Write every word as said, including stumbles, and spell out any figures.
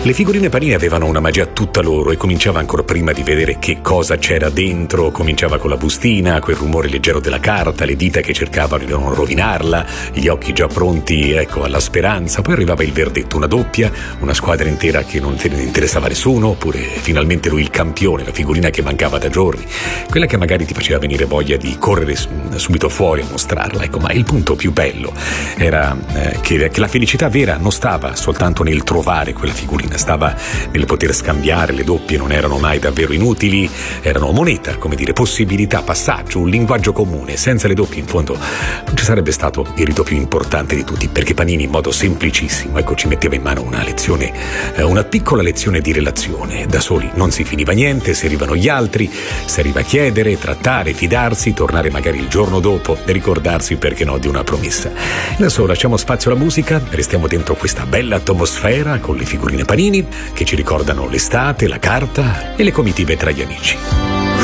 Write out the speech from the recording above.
Le figurine Panini avevano una magia tutta loro e cominciava ancora prima di vedere che cosa c'era dentro. Cominciava con la bustina, quel rumore leggero della carta, le dita che cercavano di non rovinarla, gli occhi già pronti, ecco, alla speranza. Poi arrivava il verdetto, una doppia, una squadra intera che non te ne interessava nessuno, oppure finalmente lui il campione, la figurina che mancava da giorni, quella che magari ti faceva venire voglia di correre subito fuori a mostrarla. Ecco, ma il punto più bello era eh, che, che la felicità vera non stava soltanto nel trovare quella figurina, stava nel poter scambiare. Le doppie non erano mai davvero inutili, erano moneta, come dire, possibilità, passaggio, un linguaggio comune. Senza le doppie in fondo non ci sarebbe stato il rito più importante di tutti, perché Panini in modo semplicissimo, ecco, ci metteva in mano una lezione, una piccola lezione di relazione. Da soli non si finiva niente, se arrivano gli altri, si arriva a chiedere, trattare, fidarsi, tornare magari il giorno dopo e ricordarsi, perché no, di una promessa. Adesso lasciamo spazio alla musica, restiamo dentro questa bella atmosfera con le figurine Panini che ci ricordano l'estate, la carta e le comitive tra gli amici.